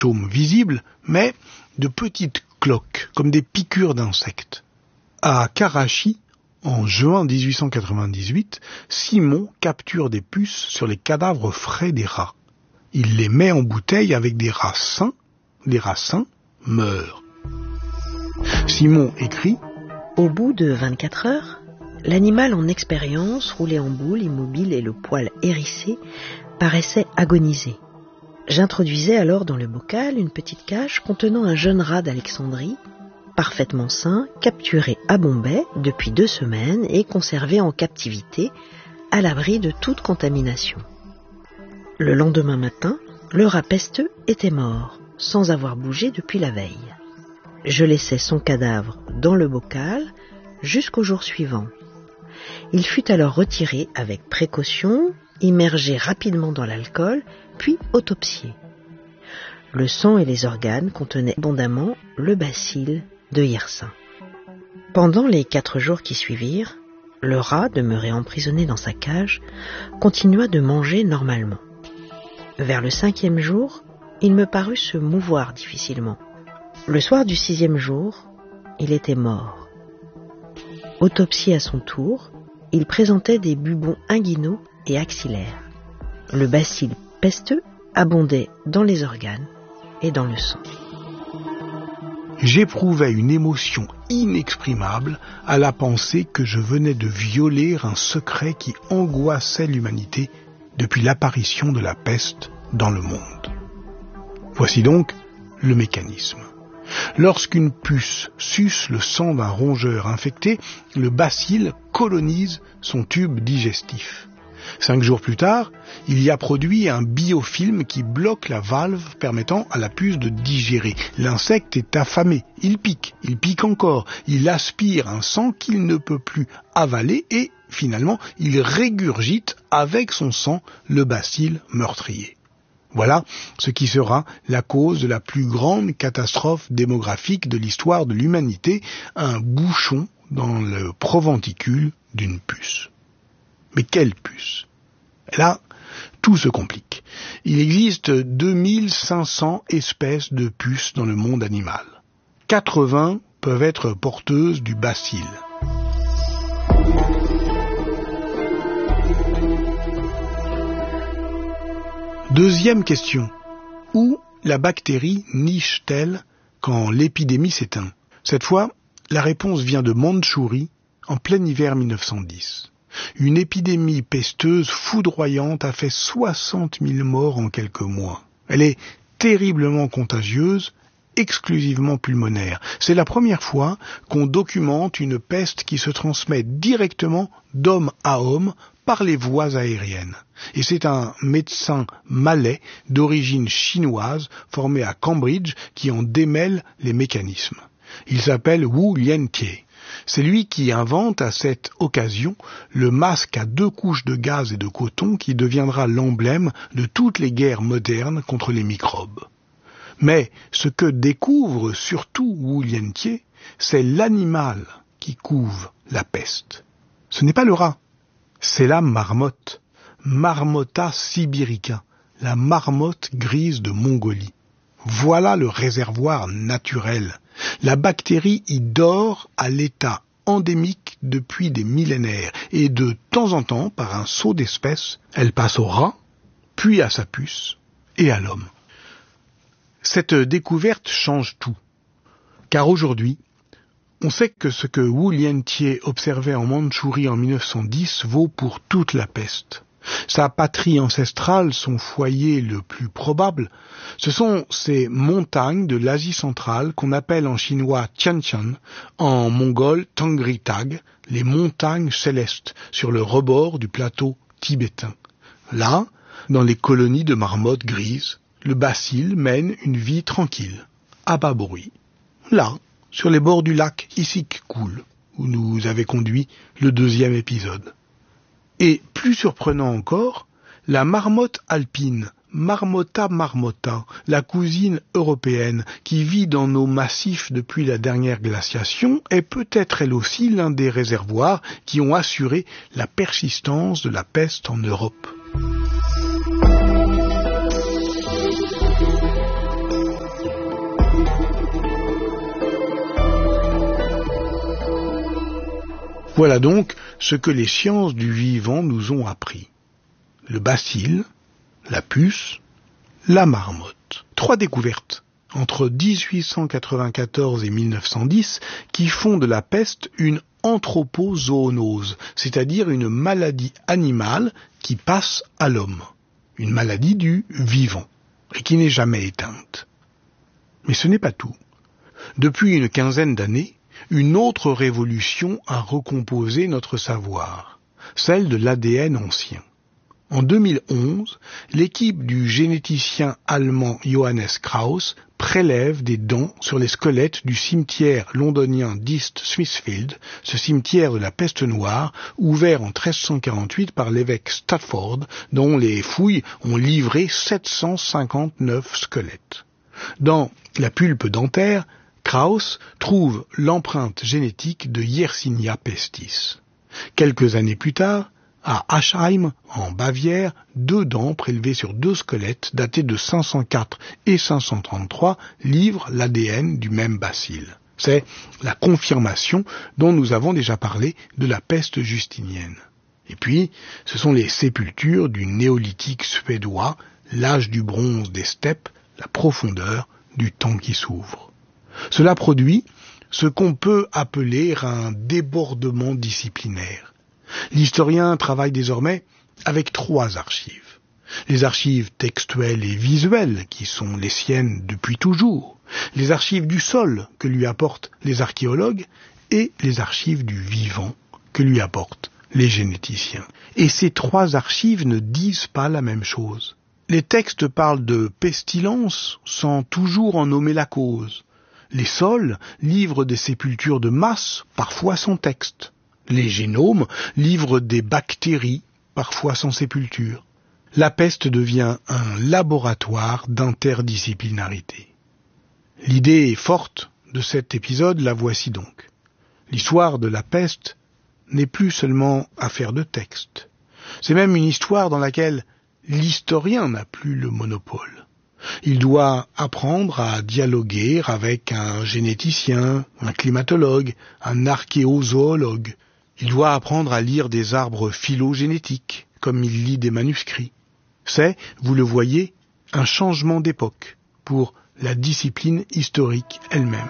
symptômes visibles, mais de petites cloques, comme des piqûres d'insectes. À Karachi, en juin 1898, Simon capture des puces sur les cadavres frais des rats. Il les met en bouteille avec des rats sains. Les rats sains meurent. Simon écrit « Au bout de 24 heures, l'animal en expérience, roulé en boule, immobile et le poil hérissé, paraissait agoniser. J'introduisais alors dans le bocal une petite cage contenant un jeune rat d'Alexandrie, parfaitement sain, capturé à Bombay depuis 2 semaines et conservé en captivité, à l'abri de toute contamination. Le lendemain matin, le rat pesteux était mort, sans avoir bougé depuis la veille. Je laissai son cadavre dans le bocal jusqu'au jour suivant. Il fut alors retiré avec précaution, immergé rapidement dans l'alcool, puis autopsié. Le sang et les organes contenaient abondamment le bacille de Yersin. Pendant les 4 jours qui suivirent, le rat, demeuré emprisonné dans sa cage, continua de manger normalement. Vers le 5e jour, il me parut se mouvoir difficilement. Le soir du 6e jour, il était mort. Autopsié à son tour, il présentait des bubons inguinaux et axillaires. Le bacille pesteux abondait dans les organes et dans le sang. J'éprouvais une émotion inexprimable à la pensée que je venais de violer un secret qui angoissait l'humanité depuis l'apparition de la peste dans le monde. Voici donc le mécanisme. Lorsqu'une puce suce le sang d'un rongeur infecté, le bacille colonise son tube digestif. 5 jours plus tard, il y a produit un biofilm qui bloque la valve permettant à la puce de digérer. L'insecte est affamé, il pique encore, il aspire un sang qu'il ne peut plus avaler et, finalement, il régurgite avec son sang le bacille meurtrier. Voilà ce qui sera la cause de la plus grande catastrophe démographique de l'histoire de l'humanité, un bouchon dans le proventicule d'une puce. Mais quelle puce? Là, tout se complique. Il existe 2500 espèces de puces dans le monde animal. 80 peuvent être porteuses du bacille. Deuxième question. Où la bactérie niche-t-elle quand l'épidémie s'éteint? Cette fois, la réponse vient de Mandchourie en plein hiver 1910. Une épidémie pesteuse foudroyante a fait 60 000 morts en quelques mois. Elle est terriblement contagieuse, exclusivement pulmonaire. C'est la première fois qu'on documente une peste qui se transmet directement d'homme à homme par les voies aériennes. Et c'est un médecin malais d'origine chinoise formé à Cambridge qui en démêle les mécanismes. Il s'appelle Wu Liantie. C'est lui qui invente à cette occasion le masque à 2 couches de gaz et de coton qui deviendra l'emblème de toutes les guerres modernes contre les microbes. Mais ce que découvre surtout Wu Liantie, c'est l'animal qui couve la peste. Ce n'est pas le rat, c'est la marmotte, Marmota sibirica, la marmotte grise de Mongolie. Voilà le réservoir naturel. La bactérie y dort à l'état endémique depuis des millénaires et de temps en temps, par un saut d'espèce, elle passe au rat, puis à sa puce et à l'homme. Cette découverte change tout, car aujourd'hui, on sait que ce que Wu Liantie observait en Mandchourie en 1910 vaut pour toute la peste. Sa patrie ancestrale, son foyer le plus probable, ce sont ces montagnes de l'Asie centrale qu'on appelle en chinois Tianshan, en mongol Tangri-Tag, les montagnes célestes sur le rebord du plateau tibétain. Là, dans les colonies de marmottes grises, le bacille mène une vie tranquille, à bas bruit. Là, sur les bords du lac Issyk-Kul, où nous avait conduit le 2e épisode. Et plus surprenant encore, la marmotte alpine, Marmota marmota, la cousine européenne qui vit dans nos massifs depuis la dernière glaciation, est peut-être elle aussi l'un des réservoirs qui ont assuré la persistance de la peste en Europe. Voilà donc ce que les sciences du vivant nous ont appris. Le bacille, la puce, la marmotte. 3 découvertes entre 1894 et 1910 qui font de la peste une anthropozoonose, c'est-à-dire une maladie animale qui passe à l'homme, une maladie du vivant et qui n'est jamais éteinte. Mais ce n'est pas tout. Depuis une quinzaine d'années, une autre révolution a recomposé notre savoir, celle de l'ADN ancien. En 2011, l'équipe du généticien allemand Johannes Krauss prélève des dents sur les squelettes du cimetière londonien d'East Smithfield, ce cimetière de la peste noire, ouvert en 1348 par l'évêque Stafford, dont les fouilles ont livré 759 squelettes. Dans la pulpe dentaire, Krauss trouve l'empreinte génétique de Yersinia pestis. Quelques années plus tard, à Aschheim, en Bavière, 2 dents prélevées sur 2 squelettes datés de 504 et 533 livrent l'ADN du même bacille. C'est la confirmation dont nous avons déjà parlé de la peste justinienne. Et puis, ce sont les sépultures du néolithique suédois, l'âge du bronze des steppes, la profondeur du temps qui s'ouvre. Cela produit ce qu'on peut appeler un débordement disciplinaire. L'historien travaille désormais avec 3 archives. Les archives textuelles et visuelles, qui sont les siennes depuis toujours, les archives du sol, que lui apportent les archéologues, et les archives du vivant, que lui apportent les généticiens. Et ces 3 archives ne disent pas la même chose. Les textes parlent de pestilence sans toujours en nommer la cause. Les sols livrent des sépultures de masse, parfois sans texte. Les génomes livrent des bactéries, parfois sans sépulture. La peste devient un laboratoire d'interdisciplinarité. L'idée forte de cet épisode, la voici donc. L'histoire de la peste n'est plus seulement affaire de texte. C'est même une histoire dans laquelle l'historien n'a plus le monopole. Il doit apprendre à dialoguer avec un généticien, un climatologue, un archéozoologue. Il doit apprendre à lire des arbres phylogénétiques, comme il lit des manuscrits. C'est, vous le voyez, un changement d'époque pour la discipline historique elle-même.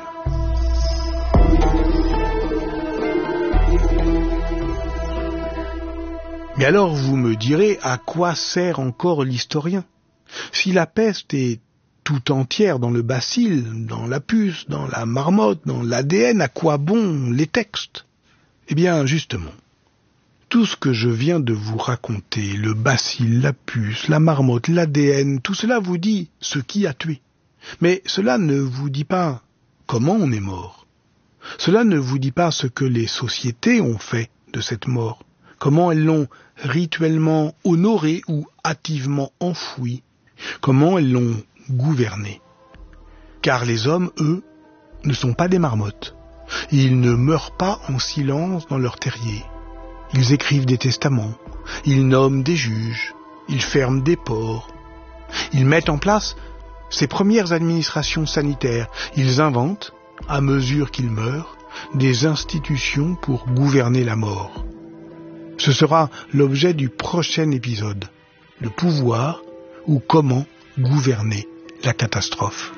Mais alors vous me direz, à quoi sert encore l'historien ? Si la peste est tout entière dans le bacille, dans la puce, dans la marmotte, dans l'ADN, à quoi bon les textes ? Eh bien, justement, tout ce que je viens de vous raconter, le bacille, la puce, la marmotte, l'ADN, tout cela vous dit ce qui a tué. Mais cela ne vous dit pas comment on est mort. Cela ne vous dit pas ce que les sociétés ont fait de cette mort, comment elles l'ont rituellement honorée ou hâtivement enfouie, comment elles l'ont gouvernée. Car les hommes, eux, ne sont pas des marmottes. Ils ne meurent pas en silence dans leur terrier. Ils écrivent des testaments, ils nomment des juges, ils ferment des ports. Ils mettent en place ces premières administrations sanitaires. Ils inventent, à mesure qu'ils meurent, des institutions pour gouverner la mort. Ce sera l'objet du prochain épisode, le pouvoir ou comment gouverner la catastrophe.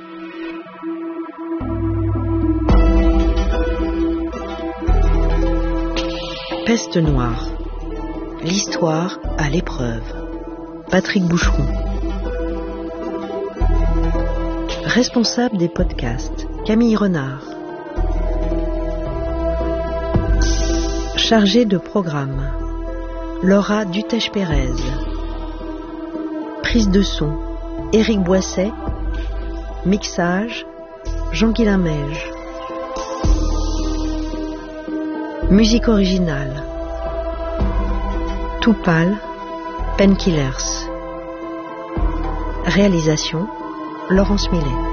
Peste noire. L'histoire à l'épreuve. Patrick Boucheron. Responsable des podcasts, Camille Renard. Chargé de programme, Laura Dutèche-Pérez. Prise de son, Éric Boisset. Mixage, Jean-Guilain Meige. Musique originale, Tout pâle, Painkillers. Réalisation, Laurence Millet.